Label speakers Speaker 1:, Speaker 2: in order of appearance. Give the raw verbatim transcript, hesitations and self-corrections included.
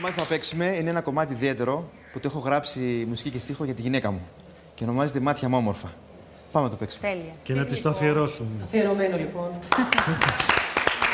Speaker 1: κομμάτι που θα παίξουμε είναι ένα κομμάτι ιδιαίτερο που το έχω γράψει μουσική και στίχο για τη γυναίκα μου. Και ονομάζεται Μάτια μου όμορφα. Πάμε να το παίξουμε.
Speaker 2: Τέλεια.
Speaker 3: Και να της το αφιερώσουμε.
Speaker 4: Αφιερωμένο λοιπόν.